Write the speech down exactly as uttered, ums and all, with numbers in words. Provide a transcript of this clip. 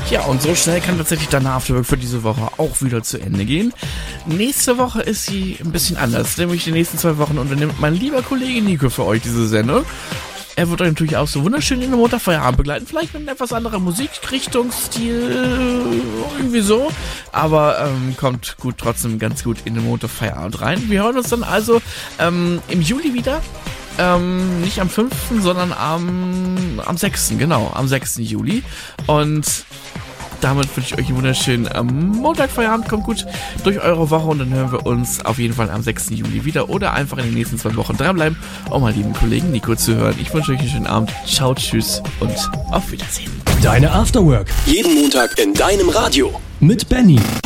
Ja, und so schnell kann tatsächlich der Afterwork für diese Woche auch wieder zu Ende gehen. Nächste Woche ist sie ein bisschen anders, nämlich die nächsten zwei Wochen unternimmt mein lieber Kollege Nico für euch diese Sendung. Er wird euch natürlich auch so wunderschön in den Montagfeierabend begleiten, vielleicht mit etwas anderer Musikrichtung, Stil, irgendwie so, aber ähm, kommt gut, trotzdem ganz gut in den Montagfeierabend rein. Wir hören uns dann also ähm, im Juli wieder. Ähm, nicht am fünften, sondern am, am sechsten, genau, am sechsten Juli. Und damit wünsche ich euch einen wunderschönen ähm, Montagfeierabend. Kommt gut durch eure Woche und dann hören wir uns auf jeden Fall am sechsten Juli wieder oder einfach in den nächsten zwei Wochen dranbleiben, um mal lieben Kollegen Nico zu hören. Ich wünsche euch einen schönen Abend. Ciao, tschüss und auf Wiedersehen. Deine Afterwork. Jeden Montag in deinem Radio. Mit Benny.